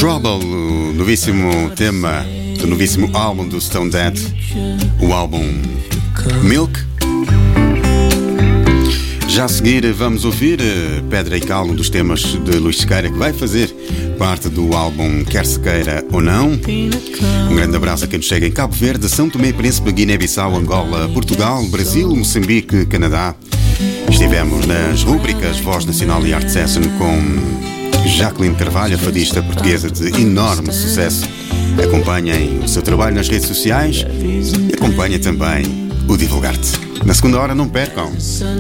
Trouble, o novíssimo tema do novíssimo álbum do Stone Dead, o álbum Milk. Já a seguir vamos ouvir Pedra e Cal, um dos temas de Luís Sequeira, que vai fazer parte do álbum Quer Se Queira ou Não. Um grande abraço a quem nos chega em Cabo Verde, São Tomé e Príncipe, Guiné-Bissau, Angola, Portugal, Brasil, Moçambique, Canadá. Estivemos nas rúbricas Voz Nacional e Art Session com Jacqueline Carvalho, a fadista portuguesa de enorme sucesso. Acompanhem o seu trabalho nas redes sociais e acompanhem também o Divulgar-te. Na segunda hora não percam.